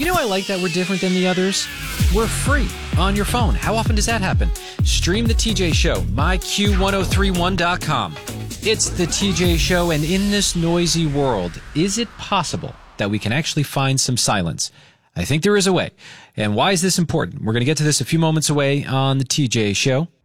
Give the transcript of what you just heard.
You know, I like that we're different than the others. We're free on your phone. How often does that happen? Stream The TJ Show, myq1031.com. It's The TJ Show, and in this noisy world, is it possible that we can actually find some silence? I think there is a way. And why is this important? We're going to get to this a few moments away on The TJ Show.